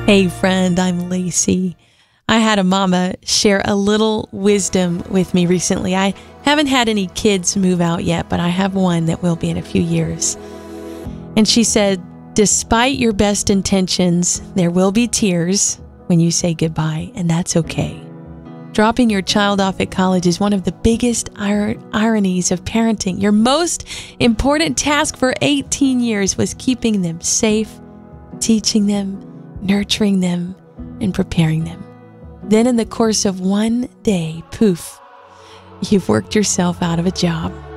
Hey friend, I'm Lacey. I had a mama share a little wisdom with me recently. I haven't had any kids move out yet, but I have one that will be in a few years. And she said, despite your best intentions, there will be tears when you say goodbye, and that's okay. Dropping your child off at college is one of the biggest ironies of parenting. Your most important task for 18 years was keeping them safe, teaching them, nurturing them, and preparing them. Then in the course of one day, poof, you've worked yourself out of a job.